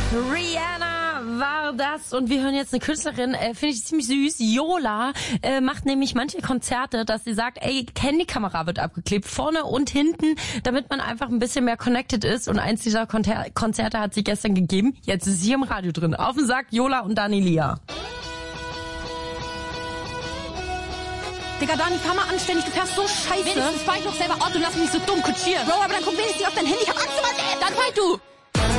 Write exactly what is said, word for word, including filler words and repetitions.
Rihanna war das und wir hören jetzt eine Künstlerin, äh, finde ich ziemlich süß. Yola äh, macht nämlich manche Konzerte, dass sie sagt, ey, Handykamera wird abgeklebt, vorne und hinten, damit man einfach ein bisschen mehr connected ist. Und eins dieser Konter- Konzerte hat sie gestern gegeben. Jetzt ist sie im Radio drin. Auf den Sack, Yola und Dani Lia. Digga, Dani, fahr mal anständig, du fährst so scheiße. Wenigstens fahr ich doch selber Auto, lass mich so dumm kutschieren. Bro, aber dann guck wenigstens auf dein Handy, ich hab Angst um mein Leben. Dann fahr du.